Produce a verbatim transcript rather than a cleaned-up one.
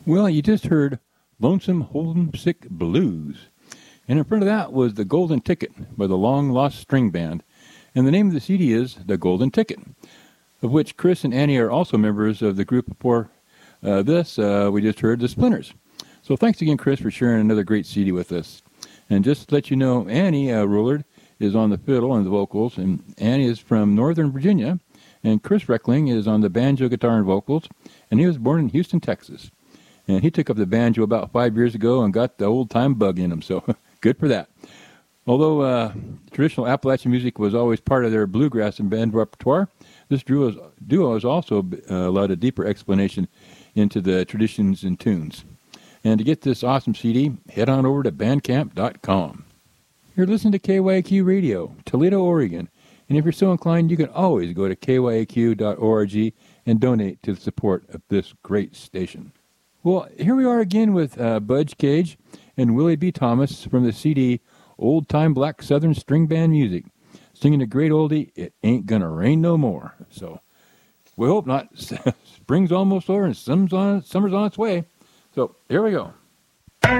Well, you just heard Lonesome Homesick Blues. And in front of that was The Golden Ticket by the Long Lost String Band. And the name of the C D is The Golden Ticket, of which Chris and Annie are also members of the group before uh, this. Uh, we just heard The Splinters. So thanks again, Chris, for sharing another great C D with us. And just to let you know, Annie uh, Rollard is on the fiddle and the vocals, and Annie is from Northern Virginia, and Chris Reckling is on the banjo, guitar, and vocals, and he was born in Houston, Texas. And he took up the banjo about five years ago and got the old-time bug in him, so good for that. Although uh, traditional Appalachian music was always part of their bluegrass and band repertoire, this duo, is, duo has also uh, allowed a deeper explanation into the traditions and tunes. And to get this awesome C D, head on over to bandcamp dot com. You're listening to K Y A Q Radio, Toledo, Oregon. And if you're so inclined, you can always go to K Y A Q dot org and donate to the support of this great station. Well, here we are again with uh, Budge Cage and Willie B. Thomas from the C D Old Time Black Southern String Band Music, singing a great oldie, It Ain't Gonna Rain No More. So we hope not. Spring's almost over and summer's on, summer's on its way. So here we go.